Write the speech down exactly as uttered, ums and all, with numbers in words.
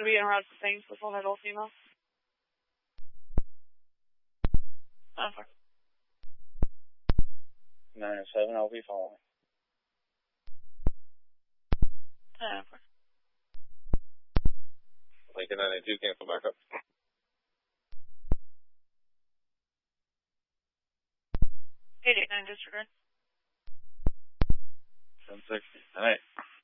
be en route to things with one adult female. nine four. nine seven, I'll be following. nine four. Lincoln ninety-two, cancel back up. eight eight nine, disregard. seven six. All right.